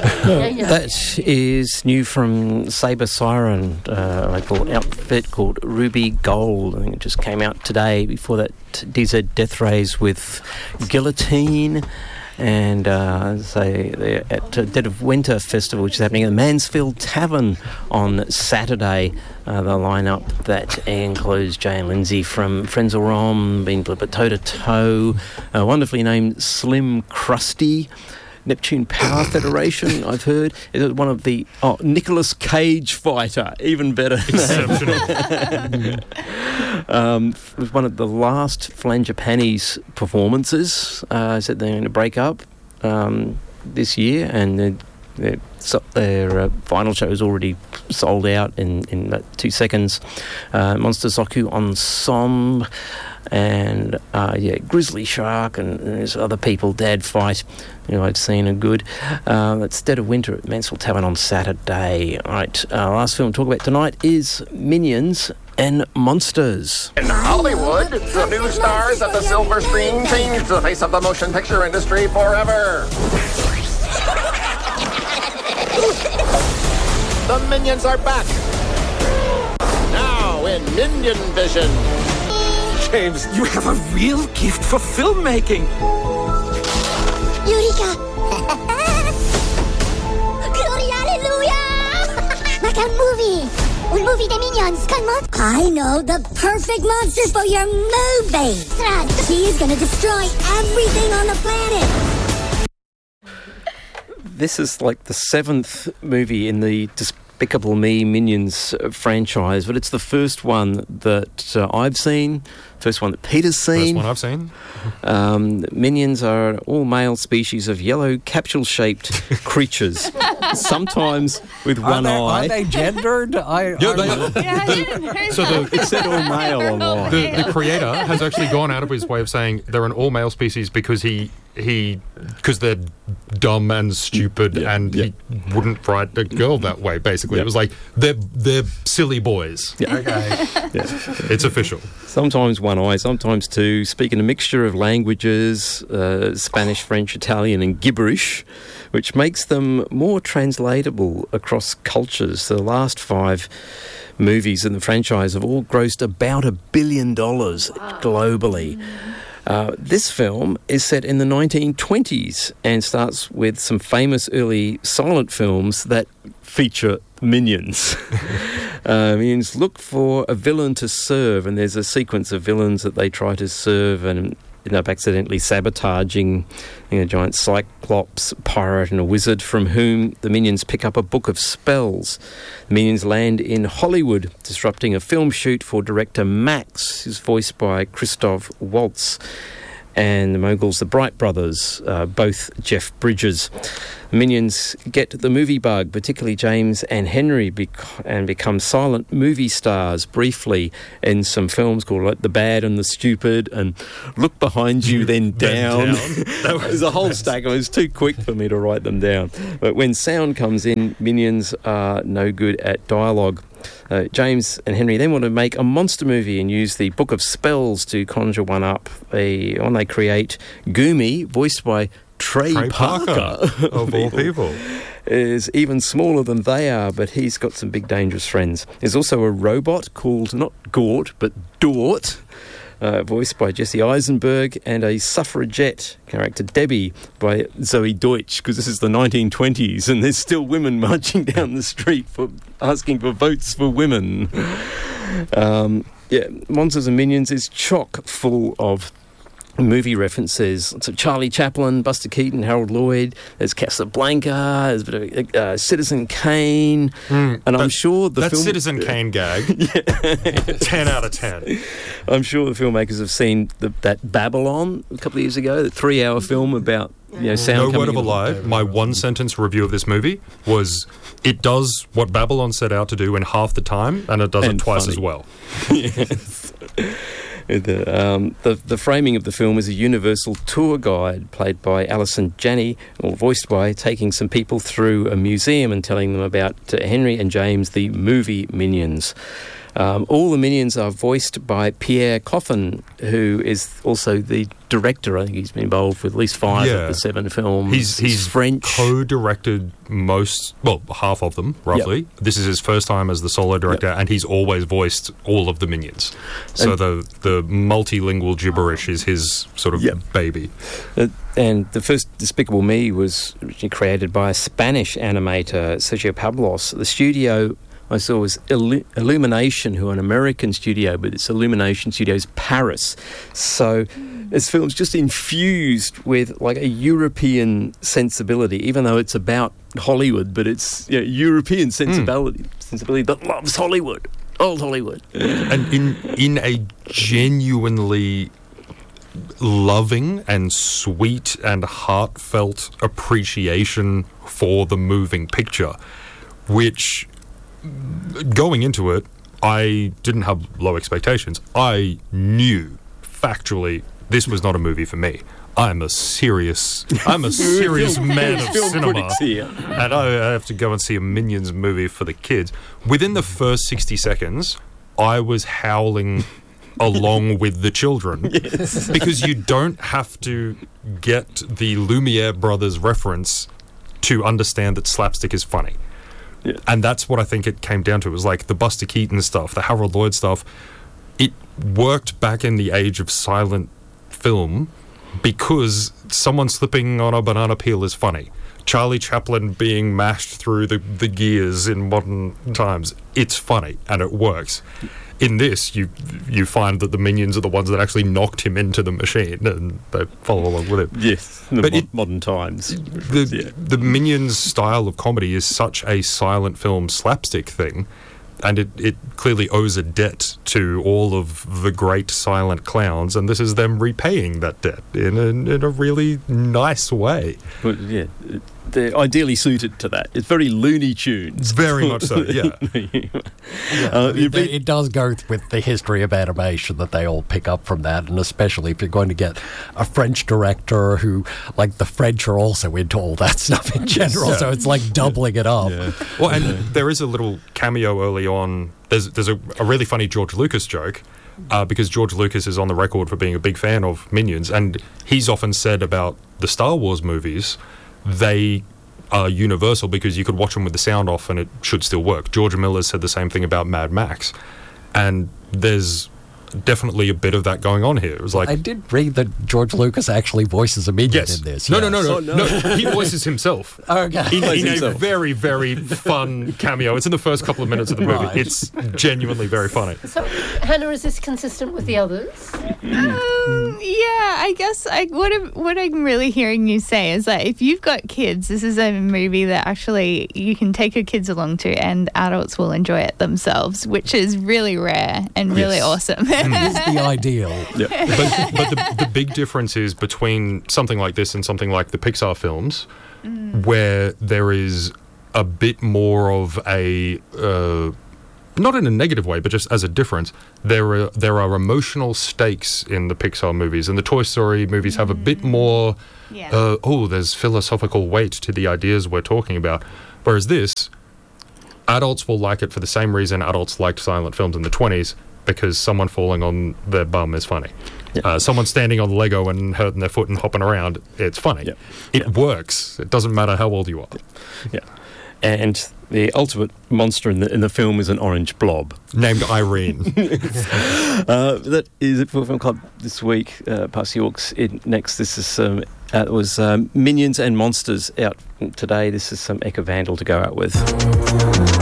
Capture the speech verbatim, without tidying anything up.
That is new from Saber Siren, uh, a local outfit called Ruby Gold. I think it just came out today. Before that, D Z Death Rays with Guillotine. And uh, say they're at uh, Dead of Winter Festival, which is happening at the Mansfield Tavern on Saturday. Uh, the lineup that includes Jay and Lindsay from Friends of Rom, Bean Blipper Toe to Toe, uh, wonderfully named Slim Krusty, Neptune Power Federation, I've heard. Is one of the... Oh, Nicolas Cage Fighter, even better. Exceptional. um, it was one of the last Frangipani's performances. Uh, said they're going to break up um, this year, and they're, they're, so their uh, final show is already sold out in, in about two seconds. Uh, Monster Zoku Ensemble, and uh, yeah, Grizzly Shark, and, and there's other people. Dad Fight, you know, I'd seen are good. Uh, it's Dead of Winter at Mansfield Tavern on Saturday. All right, uh, last film to talk about tonight is Minions and Monsters. In Hollywood, the new stars of the silver screen changed the face of the motion picture industry forever. The Minions are back. Now in Minion Vision. James, you have a real gift for filmmaking. Eureka! Glory, hallelujah! Like a movie. Un movie des Minions. Comment? I know the perfect monster for your movie. He is gonna destroy everything on the planet. This is like the seventh movie in the Despicable Me Minions franchise, but it's the first one that uh, I've seen, first one that Peter's seen. First one I've seen. Um, minions are an all-male species of yellow capsule-shaped creatures, sometimes with are one they, eye. Are they gendered? I, Yeah, I, they, Yeah, I didn't know so that. the, It said all male online. the, the creator has actually gone out of his way of saying they're an all-male species because he he because they're dumb and stupid, Yeah, and yeah. he wouldn't write a girl that way. Basically, Yeah. it was like they're they're silly boys. Yeah. okay. Yeah. It's official. Sometimes one eye, sometimes two, speaking a mixture of languages, uh, Spanish, French, Italian and gibberish, which makes them more translatable across cultures. The last five movies in the franchise have all grossed about a billion dollars globally. Uh, this film is set in the nineteen twenties and starts with some famous early silent films that feature minions. uh, minions look for a villain to serve, and there's a sequence of villains that they try to serve and end up accidentally sabotaging, you know, a giant cyclops, pirate and a wizard from whom the minions pick up a book of spells. The minions land in Hollywood, disrupting a film shoot for director Max, who's voiced by Christoph Waltz, and the moguls, the Bright Brothers, uh, both Jeff Bridges. The minions get the movie bug, particularly James and Henry, bec- and become silent movie stars briefly in some films called like The Bad and the Stupid and Look Behind You, Then Down. Then Down. There's a whole stack of them. It was too quick for me to write them down. But when sound comes in, minions are no good at dialogue. Uh, James and Henry then want to make a monster movie and use the Book of Spells to conjure one up. They, when they create Goomy, voiced by Trey, Trey Parker, Parker, of all people. is even smaller than they are, but he's got some big dangerous friends. There's also a robot called not Gort, but Dort, Uh, voiced by Jesse Eisenberg, and a suffragette character, Debbie, by Zoe Deutsch, because this is the nineteen twenties and there's still women marching down the street for asking for votes for women. Um, yeah, Monsters and Minions is chock full of movie references. So Charlie Chaplin, Buster Keaton, Harold Lloyd, there's Casablanca, there's a bit of, uh, Citizen Kane, Mm, and I'm that- sure the that film... Citizen Kane gag, ten out of ten. I'm sure the filmmakers have seen the, that Babylon a couple of years ago, the three-hour film about, you know, sound No coming word of a in. lie. My one sentence review of this movie was, it does what Babylon set out to do in half the time, and it does And it twice funny. as well. Yes. The, um, the the framing of the film is a universal tour guide played by Alison Janney, or voiced by, taking some people through a museum and telling them about uh, Henry and James, the movie minions. Um, all the Minions are voiced by Pierre Coffin, who is also the director. I think he's been involved with at least five Yeah. of the seven films. He's he's French. co-directed most, well, half of them, roughly. Yep. This is his first time as the solo director, Yep. and he's always voiced all of the Minions. So And- the the multilingual gibberish is his sort of Yep. baby. Uh, and the first Despicable Me was originally created by a Spanish animator, Sergio Pablos. The studio I saw was Illu- Illumination, who are an American studio, but it's Illumination Studios Paris. So this film's just infused with like a European sensibility, even though it's about Hollywood, but it's you know, European sensibility, sensibility that loves Hollywood, old Hollywood. And in in a genuinely loving and sweet and heartfelt appreciation for the moving picture, which, going into it, I didn't have low expectations. I knew factually this was not a movie for me. I'm a serious, I'm a serious man of Film cinema, critics here. and I I have to go and see a Minions movie for the kids. Within the first sixty seconds, I was howling along with the children, because you don't have to get the Lumiere brothers reference to understand that slapstick is funny. Yeah. And that's what I think it came down to. It was like the Buster Keaton stuff, the Harold Lloyd stuff. It worked back in the age of silent film because someone slipping on a banana peel is funny. Charlie Chaplin being mashed through the, the gears in modern times, it's funny and it works. In this, you you find that the Minions are the ones that actually knocked him into the machine, and they follow along with him. Yes, in the But mo- it- modern times. The, Yeah. the Minions style of comedy is such a silent film slapstick thing, and it, it clearly owes a debt to all of the great silent clowns, and this is them repaying that debt in a, in a really nice way. But, yeah, they're ideally suited to that. It's very Looney Tunes. Very much so, yeah. Uh, you've it, been- it does go th- with the history of animation that they all pick up from that, and especially if you're going to get a French director who, like, the French are also into all that stuff in general, Yeah. so it's like doubling it up. Well, and there is a little cameo early on. There's there's a, a really funny George Lucas joke, uh, because George Lucas is on the record for being a big fan of Minions, and he's often said about the Star Wars movies, they are universal because you could watch them with the sound off and it should still work. George Miller said the same thing about Mad Max, and there's definitely a bit of that going on here. It was like, I did read that George Lucas actually voices a minion yes, in this. no, yes. no, no, no, Oh, no. no, he voices himself. Okay. In, Plays in a himself. very, very fun cameo. It's in the first couple of minutes of the movie. Right. It's genuinely very funny. So, Hannah, is this consistent with the others? Um, yeah, I guess I, what, I'm, what I'm really hearing you say is that if you've got kids, this is a movie that actually you can take your kids along to and adults will enjoy it themselves, which is really rare and really Yes. awesome. Is the ideal. Yeah. But, but the, the big difference is between something like this and something like the Pixar films, where there is a bit more of a, uh, not in a negative way, but just as a difference, there are there are emotional stakes in the Pixar movies, and the Toy Story movies have a bit more. Yeah. Uh, oh, there's philosophical weight to the ideas we're talking about, whereas this, adults will like it for the same reason adults liked silent films in the twenties, because someone falling on their bum is funny. Yeah. Uh, someone standing on Lego and hurting their foot and hopping around, it's funny. Yeah. It works. It doesn't matter how old you are. Yeah. And the ultimate monster in the in the film is an orange blob. Named Irene. Uh, that is it for Film Club this week. Uh, Past York's in next. This is um, uh, it was um, Minions and Monsters out today. This is some Eka Vandal to go out with.